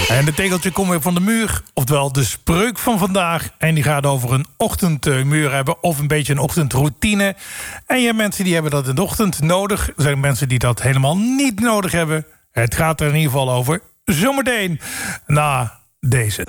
En het tegeltje komt weer van de muur. Oftewel de spreuk van vandaag. En die gaat over een ochtendmuur hebben. Of een beetje een ochtendroutine. En je hebt mensen die hebben dat in de ochtend nodig. Er zijn mensen die dat helemaal niet nodig hebben. Het gaat er in ieder geval over zometeen na deze.